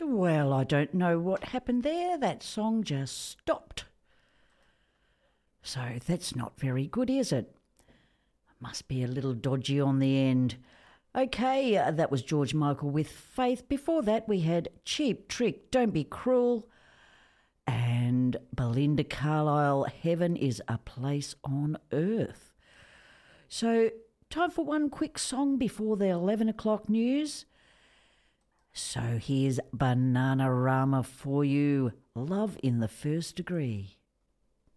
Well, I don't know what happened there. That song just stopped. So that's not very good, is it? Must be a little dodgy on the end. Okay, that was George Michael with Faith. Before that, we had Cheap Trick, Don't Be Cruel, and Belinda Carlisle, Heaven is a Place on Earth. So, time for one quick song before the 11 o'clock news. So here's Bananarama for you, Love in the First Degree.